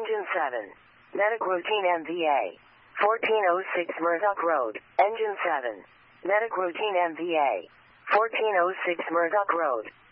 Engine 7. Medic routine MVA. 1406 Murdoch Road. Engine 7. Medic routine MVA. 1406 Murdoch Road.